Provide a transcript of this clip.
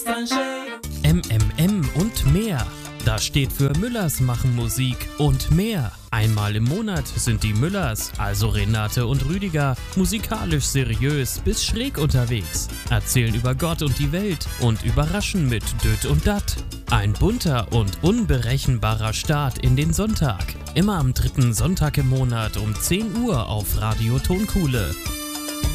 MMM und mehr. Das steht für Müllers machen Musik und mehr. Einmal im Monat sind die Müllers, also Renate und Rüdiger, musikalisch seriös bis schräg unterwegs, erzählen über Gott und die Welt und überraschen mit Düt und Dat. Ein bunter und unberechenbarer Start in den Sonntag. Immer am 3. Sonntag im Monat um 10 Uhr auf Radio Tonkuhle.